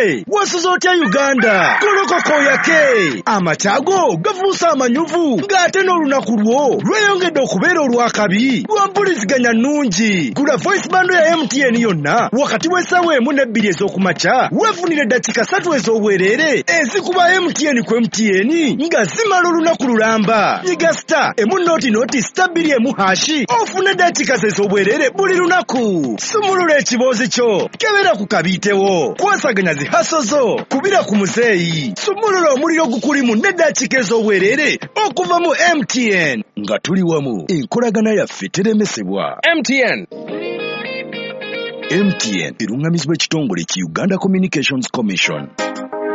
wasuza otya Uganda golokoko yake amachago gavuusa amanyuvu ng'ate n'olunaku lwo lweyongedde okubeera olwakabi lwampuliziganya nnungi. Gula voice bando ya MTN yonna wakati w'essaawa 1 ne 2 ez'okumakya weefunire dakika 3 ez'obwereere ezikuba MTN ku MTN nga zimala olunaku lulamba. Yiga star emu star 2 ofune dakika ez'obwereere buli lunaku. Sumulula ekiboozi kyo kebera ku kabiitewo kwasaganya zihasozo kubira ku muzeeyi. Sumulula omuliro gukulimu ne dakika ez'obwereere okuva mu MTN nga tuli wamu enkolagana yaffe teremesebwa. MTN erungamizibwa ekitongole ki Uganda Communications Commission.